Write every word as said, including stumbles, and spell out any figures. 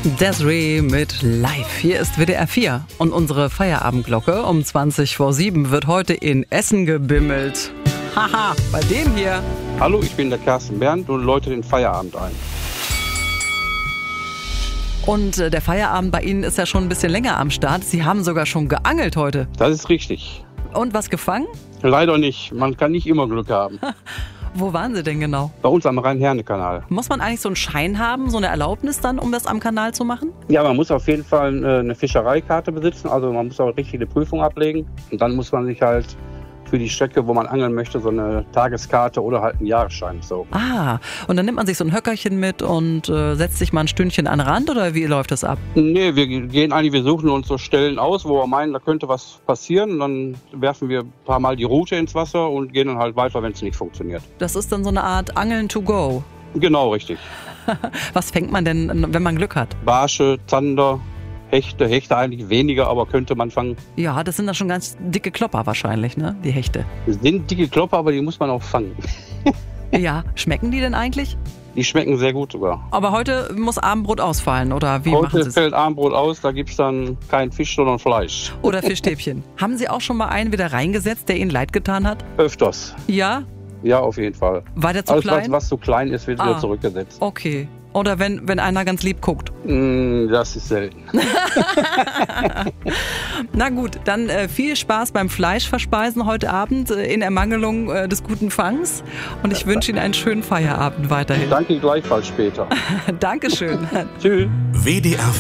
Desiree mit Live. Hier ist W D R vier und unsere Feierabendglocke um zwanzig vor sieben wird heute in Essen gebimmelt. Haha, bei dem hier. Hallo, ich bin der Carsten Bernd und läute den Feierabend ein. Und äh, der Feierabend bei Ihnen ist ja schon ein bisschen länger am Start. Sie haben sogar schon geangelt heute. Das ist richtig. Und was gefangen? Leider nicht. Man kann nicht immer Glück haben. Wo waren Sie denn genau? Bei uns am Rhein-Herne-Kanal. Muss man eigentlich so einen Schein haben, so eine Erlaubnis dann, um das am Kanal zu machen? Ja, man muss auf jeden Fall eine Fischereikarte besitzen. Also man muss auch richtig eine Prüfung ablegen. Und dann muss man sich halt für die Strecke, wo man angeln möchte, so eine Tageskarte oder halt einen Jahresschein. So. Ah, und dann nimmt man sich so ein Höckerchen mit und äh, setzt sich mal ein Stündchen an den Rand oder wie läuft das ab? Nee, wir gehen eigentlich, wir suchen uns so Stellen aus, wo wir meinen, da könnte was passieren. Und dann werfen wir ein paar Mal die Rute ins Wasser und gehen dann halt weiter, wenn es nicht funktioniert. Das ist dann so eine Art Angeln to go. Genau, richtig. Was fängt man denn, wenn man Glück hat? Barsche, Zander, Hechte, Hechte eigentlich weniger, aber könnte man fangen. Ja, das sind dann schon ganz dicke Klopper wahrscheinlich, ne? Die Hechte. Das sind dicke Klopper, aber die muss man auch fangen. Ja, schmecken die denn eigentlich? Die schmecken sehr gut sogar. Aber heute muss Abendbrot ausfallen, oder wie machen Sie Heute es? fällt Abendbrot aus, da gibt es dann kein Fisch, sondern Fleisch. Oder Fischstäbchen. Haben Sie auch schon mal einen wieder reingesetzt, der Ihnen leid getan hat? Öfters. Ja? Ja, auf jeden Fall. War der zu Alles, klein? was, was zu klein ist, wird Ah. wieder zurückgesetzt. Okay. Oder wenn, wenn einer ganz lieb guckt. Mm, das ist selten. Na gut, dann äh, viel Spaß beim Fleischverspeisen heute Abend äh, in Ermangelung äh, des guten Fangs. Und ich wünsche Ihnen einen schönen Feierabend weiterhin. Danke, gleichfalls später. Dankeschön. Tschüss. W D R